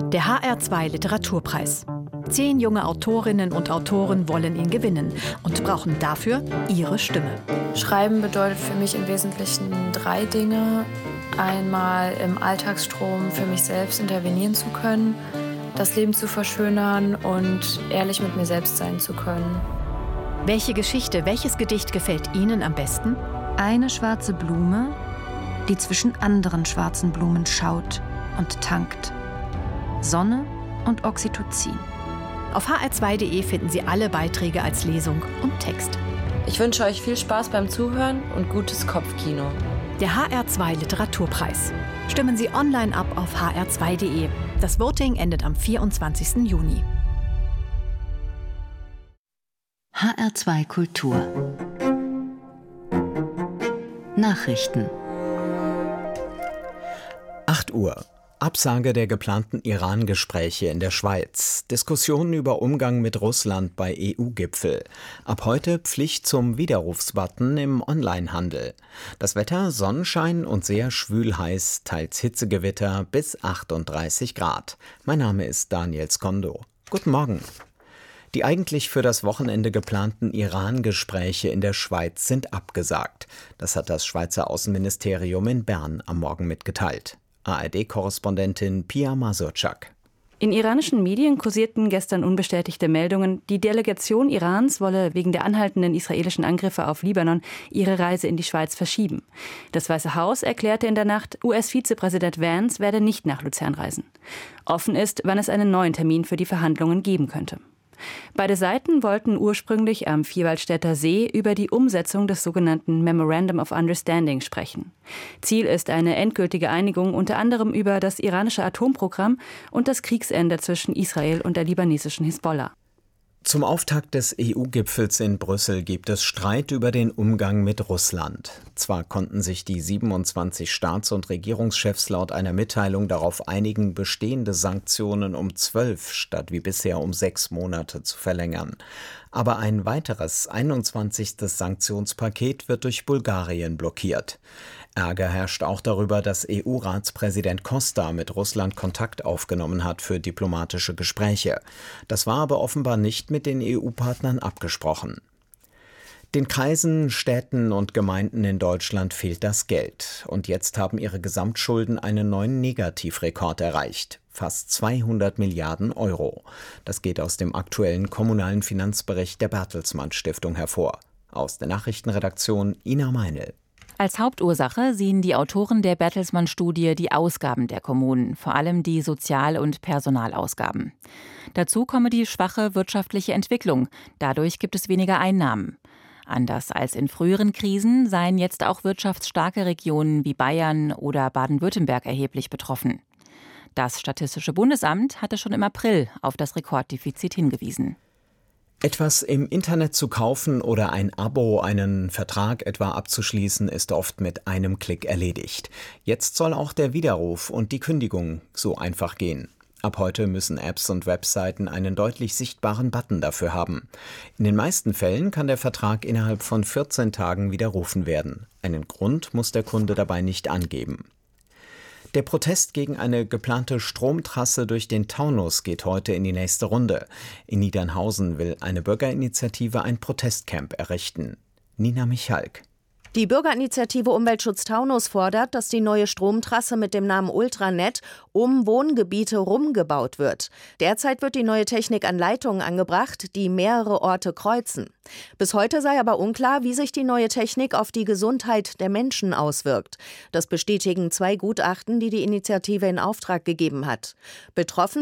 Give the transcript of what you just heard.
Der HR2 Literaturpreis. 10 junge Autorinnen und Autoren wollen ihn gewinnen und brauchen dafür ihre Stimme. Schreiben bedeutet für mich im Wesentlichen 3 Dinge. Einmal im Alltagsstrom für mich selbst intervenieren zu können, das Leben zu verschönern und ehrlich mit mir selbst sein zu können. Welche Geschichte, welches Gedicht gefällt Ihnen am besten? Eine schwarze Blume, die zwischen anderen schwarzen Blumen schaut und tankt. Sonne und Oxytocin. Auf hr2.de finden Sie alle Beiträge als Lesung und Text. Ich wünsche euch viel Spaß beim Zuhören und gutes Kopfkino. Der HR2 Literaturpreis. Stimmen Sie online ab auf hr2.de. Das Voting endet am 24. Juni. HR2 Kultur. Nachrichten. 8 Uhr. Absage der geplanten Iran-Gespräche in der Schweiz. Diskussionen über Umgang mit Russland bei EU-Gipfel. Ab heute Pflicht zum Widerrufsbutton im Onlinehandel. Das Wetter Sonnenschein und sehr schwül heiß, teils Hitzegewitter bis 38 Grad. Mein Name ist Daniel Skondo. Guten Morgen. Die eigentlich für das Wochenende geplanten Iran-Gespräche in der Schweiz sind abgesagt. Das hat das Schweizer Außenministerium in Bern am Morgen mitgeteilt. ARD-Korrespondentin Pia Mazurczak. In iranischen Medien kursierten gestern unbestätigte Meldungen, die Delegation Irans wolle wegen der anhaltenden israelischen Angriffe auf Libanon ihre Reise in die Schweiz verschieben. Das Weiße Haus erklärte in der Nacht, US-Vizepräsident Vance werde nicht nach Luzern reisen. Offen ist, wann es einen neuen Termin für die Verhandlungen geben könnte. Beide Seiten wollten ursprünglich am Vierwaldstätter See über die Umsetzung des sogenannten Memorandum of Understanding sprechen. Ziel ist eine endgültige Einigung unter anderem über das iranische Atomprogramm und das Kriegsende zwischen Israel und der libanesischen Hisbollah. Zum Auftakt des EU-Gipfels in Brüssel gibt es Streit über den Umgang mit Russland. Zwar konnten sich die 27 Staats- und Regierungschefs laut einer Mitteilung darauf einigen, bestehende Sanktionen um 12 statt wie bisher um 6 Monate zu verlängern. Aber ein weiteres, 21. Sanktionspaket wird durch Bulgarien blockiert. Ärger herrscht auch darüber, dass EU-Ratspräsident Costa mit Russland Kontakt aufgenommen hat für diplomatische Gespräche. Das war aber offenbar nicht mit den EU-Partnern abgesprochen. Den Kreisen, Städten und Gemeinden in Deutschland fehlt das Geld. Und jetzt haben ihre Gesamtschulden einen neuen Negativrekord erreicht. Fast 200 Milliarden Euro. Das geht aus dem aktuellen kommunalen Finanzbericht der Bertelsmann Stiftung hervor. Aus der Nachrichtenredaktion Ina Meinl. Als Hauptursache sehen die Autoren der Bertelsmann-Studie die Ausgaben der Kommunen, vor allem die Sozial- und Personalausgaben. Dazu komme die schwache wirtschaftliche Entwicklung. Dadurch gibt es weniger Einnahmen. Anders als in früheren Krisen seien jetzt auch wirtschaftsstarke Regionen wie Bayern oder Baden-Württemberg erheblich betroffen. Das Statistische Bundesamt hatte schon im April auf das Rekorddefizit hingewiesen. Etwas im Internet zu kaufen oder ein Abo, einen Vertrag etwa abzuschließen, ist oft mit einem Klick erledigt. Jetzt soll auch der Widerruf und die Kündigung so einfach gehen. Ab heute müssen Apps und Webseiten einen deutlich sichtbaren Button dafür haben. In den meisten Fällen kann der Vertrag innerhalb von 14 Tagen widerrufen werden. Einen Grund muss der Kunde dabei nicht angeben. Der Protest gegen eine geplante Stromtrasse durch den Taunus geht heute in die nächste Runde. In Niedernhausen will eine Bürgerinitiative ein Protestcamp errichten. Nina Michalk. Die Bürgerinitiative Umweltschutz Taunus fordert, dass die neue Stromtrasse mit dem Namen Ultranet um Wohngebiete rumgebaut wird. Derzeit wird die neue Technik an Leitungen angebracht, die mehrere Orte kreuzen. Bis heute sei aber unklar, wie sich die neue Technik auf die Gesundheit der Menschen auswirkt. Das bestätigen 2 Gutachten, die die Initiative in Auftrag gegeben hat. Betroffen